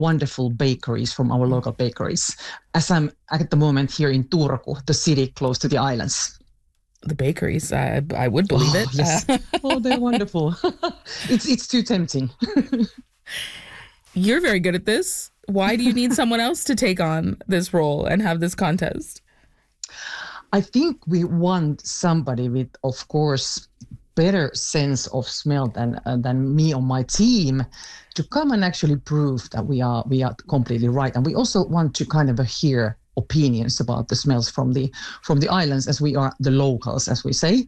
wonderful bakeries from our local bakeries, as I'm at the moment here in Turku, the city close to the islands. The bakeries, I would believe it. Yes. They're wonderful. It's too tempting. You're very good at this. Why do you need someone else to take on this role and have this contest? I think we want somebody with, of course, better sense of smell than me or my team to come and actually prove that we are completely right. And we also want to kind of hear opinions about the smells from the islands, as we are the locals, as we say.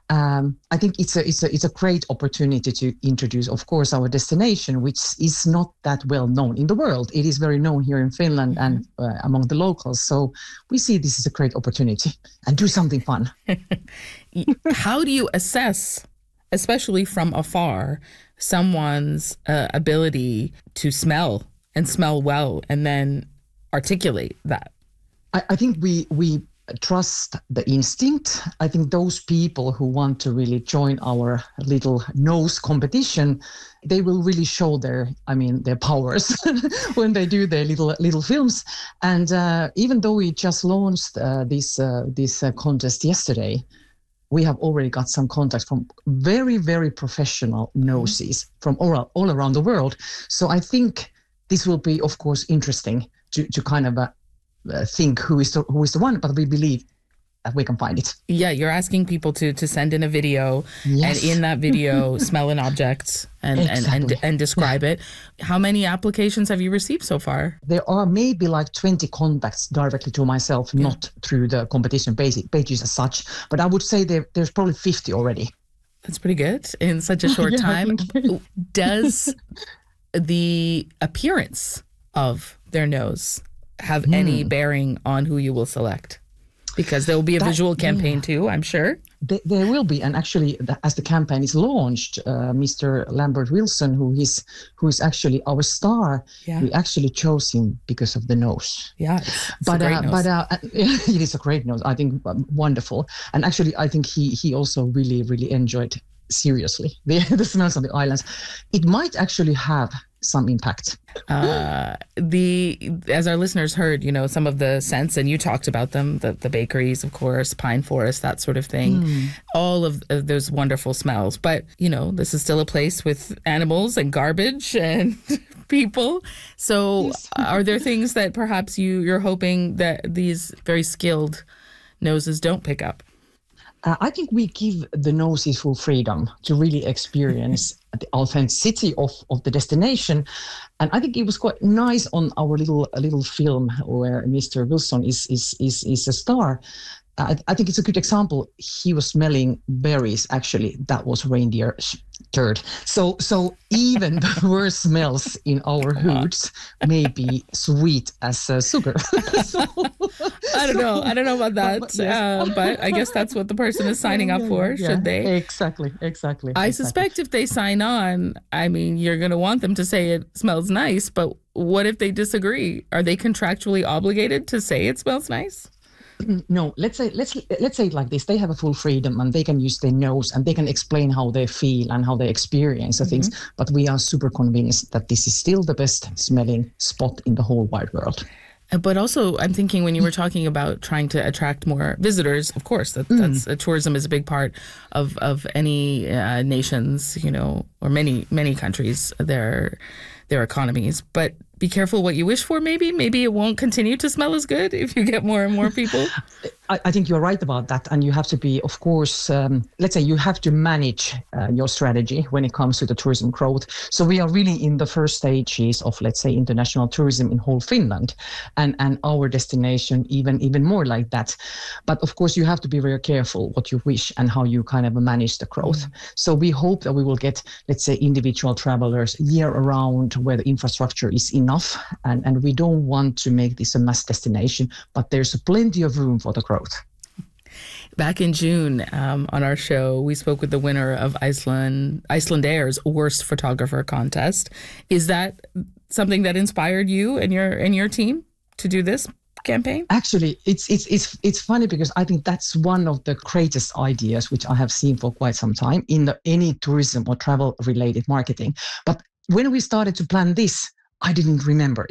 I think it's a great opportunity to introduce, of course, our destination, which is not that well known in the world. It is very known here in Finland and among the locals. So we see this as a great opportunity and do something fun. How do you assess, especially from afar, someone's ability to smell and smell well and then articulate that? I think we trust the instinct. I think those people who want to really join our little nose competition, they will really show their powers when they do their little films. And even though we just launched this contest yesterday, we have already got some contacts from very, very professional noses from all around the world. So I think this will be, of course, interesting to kind of think who is the one, but we believe that we can find it. Yeah, you're asking people to send in a video, yes. And in that video smell an object and describe it. How many applications have you received so far? There are maybe like 20 contacts directly to myself, not through the competition pages as such, but I would say there's probably 50 already. That's pretty good in such a short time. Does the appearance of their nose have any bearing on who you will select? Because there will be a visual campaign too, I'm sure. There will be, and actually, as the campaign is launched, Mr. Lambert Wilson, who is actually our star, we actually chose him because of the nose. Yeah, it's a great nose. It is a great nose. I think wonderful, and actually, I think he also really enjoyed seriously the smells of the islands. It might actually have some impact. As our listeners heard, some of the scents, and you talked about them, the bakeries, of course, pine forest, that sort of thing, all of those wonderful smells. But, this is still a place with animals and garbage and people. So are there things that perhaps you're hoping that these very skilled noses don't pick up? I think we give the noses full freedom to really experience the authenticity of the destination. And I think it was quite nice on our little film where Mr. Wilson is a star. I think it's a good example. He was smelling berries. Actually, that was reindeer turd. So even the worst smells in our hoods may be sweet as sugar. I don't know about that. But I guess that's what the person is signing up for, should they? Exactly. I suspect if they sign on, you're going to want them to say it smells nice. But what if they disagree? Are they contractually obligated to say it smells nice? No, let's say it like this. They have a full freedom and they can use their nose and they can explain how they feel and how they experience the things. But we are super convinced that this is still the best smelling spot in the whole wide world. But also, I'm thinking when you were talking about trying to attract more visitors, of course, that's tourism is a big part of any nations, or many countries, their economies. But be careful what you wish for, maybe. Maybe it won't continue to smell as good if you get more and more people. I think you're right about that. And you have to be, of course, let's say you have to manage your strategy when it comes to the tourism growth. So we are really in the first stages of, let's say, international tourism in whole Finland and our destination even more like that. But of course, you have to be very careful what you wish and how you kind of manage the growth. So we hope that we will get, let's say, individual travelers year around where the infrastructure is enough. And we don't want to make this a mass destination, but there's plenty of room for the growth. Back in June, on our show, we spoke with the winner of Icelandaire's Worst Photographer contest. Is that something that inspired you and your team to do this campaign? Actually, it's funny because I think that's one of the greatest ideas which I have seen for quite some time in any tourism or travel related marketing. But when we started to plan this, I didn't remember